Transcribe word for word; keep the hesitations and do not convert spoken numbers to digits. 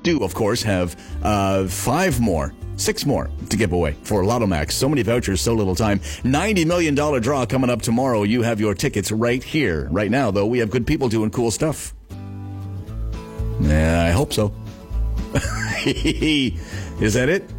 do, of course, have uh, five more, six more to give away for Lotto Max. So many vouchers, so little time. ninety million dollars draw coming up tomorrow. You have your tickets right here. Right now, though, we have good people doing cool stuff. Yeah, I hope so. Is that it?